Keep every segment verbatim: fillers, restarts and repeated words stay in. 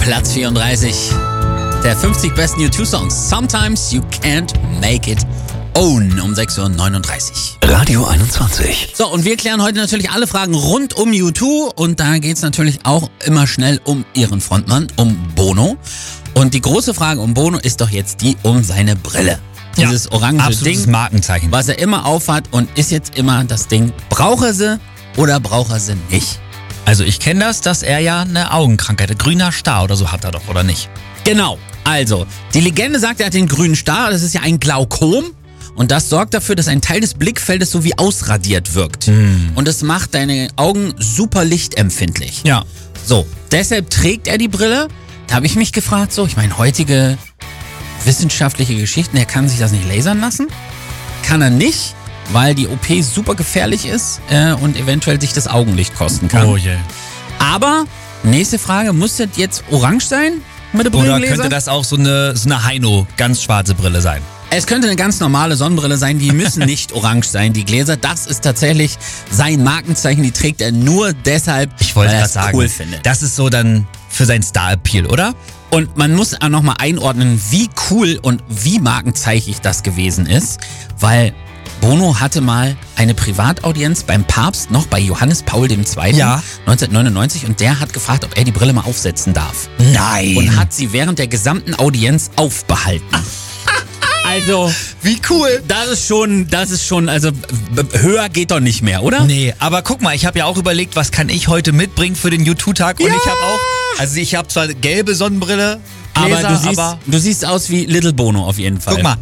Platz vierunddreißig. Der fünfzig besten U zwei Songs. Sometimes you can't make it own um sechs Uhr neununddreißig. Radio einundzwanzig. So, und wir klären heute natürlich alle Fragen rund um U zwei. Und da geht's natürlich auch immer schnell um ihren Frontmann, um Bono. Und die große Frage um Bono ist doch jetzt die um seine Brille. Dieses ja, orange absolutes Ding, Markenzeichen. was er immer aufhat, und ist jetzt immer das Ding, braucht er sie oder braucht er sie nicht? Also ich kenne das, dass er ja eine Augenkrankheit hat. Grüner Star oder so hat er doch, oder nicht? Genau. Also, die Legende sagt, er hat den grünen Star. Das ist ja ein Glaukom. Und das sorgt dafür, dass ein Teil des Blickfeldes so wie ausradiert wirkt. Hm. Und das macht deine Augen super lichtempfindlich. Ja. So, deshalb trägt er die Brille. Da habe ich mich gefragt, so, ich meine, heutige wissenschaftliche Geschichten, er kann sich das nicht lasern lassen? Kann er nicht, weil die O P super gefährlich ist äh, und eventuell sich das Augenlicht kosten kann. Oh je. Aber, nächste Frage, muss das jetzt orange sein mit der Oder Brillengläser? könnte das auch so eine, so eine Heino, ganz schwarze Brille sein? Es könnte eine ganz normale Sonnenbrille sein, die müssen nicht orange sein, die Gläser. Das ist tatsächlich sein Markenzeichen, die trägt er nur deshalb, Ich wollte weil er gerade es sagen, cool findet. das ist so dann für sein Star-Appeal, oder? Und man muss auch nochmal einordnen, wie cool und wie markenzeichig das gewesen ist, weil Bono hatte mal eine Privataudienz beim Papst, noch bei Johannes Paul der Zweite. Ja. neunzehnhundertneunundneunzig, und der hat gefragt, ob er die Brille mal aufsetzen darf. Nein. Und hat sie während der gesamten Audienz aufbehalten. Also, Wie cool. das ist schon, das ist schon, also b- höher geht doch nicht mehr, oder? Nee, aber guck mal, ich habe ja auch überlegt, was kann ich heute mitbringen für den U zwei Tag? Und Ja. ich habe auch, also ich habe zwar gelbe Sonnenbrille, Gläser, Aber du siehst, aber du siehst aus wie Little Bono auf jeden Fall. guck mal.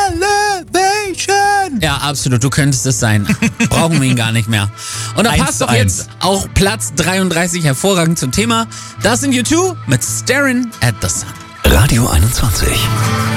Elevation. Ja, absolut, du könntest es sein. Brauchen wir ihn gar nicht mehr. Und da Eins passt zu doch jetzt auch Platz dreiunddreißig hervorragend zum Thema. Das sind U zwei mit Staring at the Sun. Radio einundzwanzig.